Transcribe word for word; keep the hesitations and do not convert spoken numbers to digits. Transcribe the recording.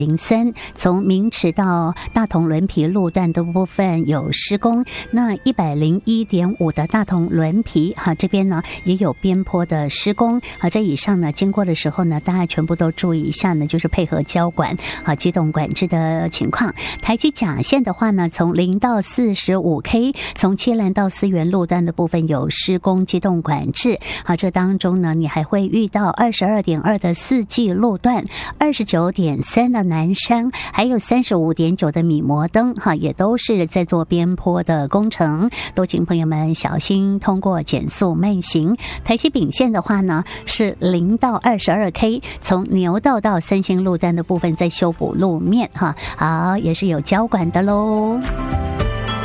零三从明池到大同轮皮路段的部分有施工，那一百零一点五的大同轮皮哈这边呢也有边坡的施工啊，这以上呢经过的时候呢，大家全部都注意一下呢，就是配合交管啊机动管制的情况。台七甲线的话呢，从零到四十五 K， 从七兰到思源路段的部分有施工机动管制啊，这当中呢你还会遇到二十二点二的四季路段，二十九点三的南山，还有三十五点九的米摩登哈，也都是在做边坡的工程，都请朋友们小心通过减速慢行。台七丙线的话呢是零到二十二 K， 从牛道到三星路段的部分在修补路面哈，好，也是有交管的喽。